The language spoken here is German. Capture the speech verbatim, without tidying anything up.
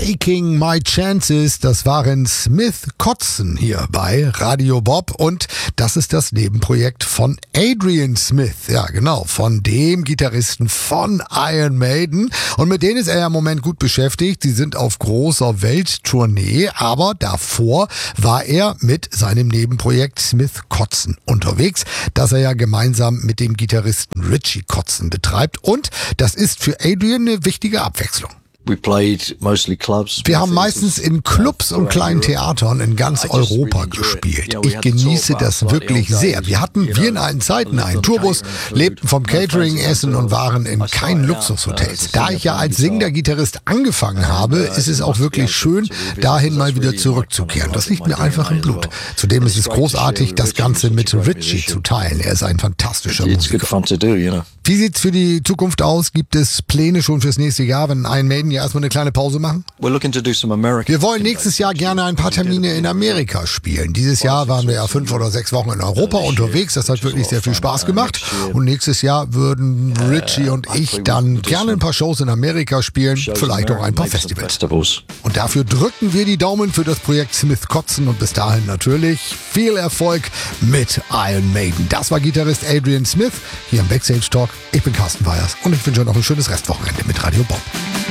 Taking My Chances, das waren Smith Kotzen hier bei Radio Bob und das ist das Nebenprojekt von Adrian Smith, ja genau, von dem Gitarristen von Iron Maiden und mit denen ist er ja im Moment gut beschäftigt, sie sind auf großer Welttournee, aber davor war er mit seinem Nebenprojekt Smith Kotzen unterwegs, das er ja gemeinsam mit dem Gitarristen Richie Kotzen betreibt und das ist für Adrian eine wichtige Abwechslung. Wir haben meistens in Clubs und kleinen Theatern in ganz Europa gespielt. Ich genieße das wirklich sehr. Wir hatten wie in alten Zeiten einen Tourbus, lebten vom Catering, Essen und waren in keinen Luxushotels. Da ich ja als singender Gitarrist angefangen habe, ist es auch wirklich schön, dahin mal wieder zurückzukehren. Das liegt mir einfach im Blut. Zudem ist es großartig, das Ganze mit Richie zu teilen. Er ist ein fantastischer Musiker. Wie sieht's für die Zukunft aus? Gibt es Pläne schon fürs nächste Jahr, wenn Iron Maiden ja erstmal eine kleine Pause machen? Wir wollen nächstes Jahr gerne ein paar Termine in Amerika spielen. Dieses Jahr waren wir ja fünf oder sechs Wochen in Europa unterwegs. Das hat wirklich sehr viel Spaß gemacht. Und nächstes Jahr würden Richie und ich dann gerne ein paar Shows in Amerika spielen. Vielleicht auch ein paar Festivals. Und dafür drücken wir die Daumen für das Projekt Smith Kotzen. Und bis dahin natürlich viel Erfolg mit Iron Maiden. Das war Gitarrist Adrian Smith hier im Backstage Talk. Ich bin Carsten Weyers und ich wünsche euch noch ein schönes Restwochenende mit Radio Bob.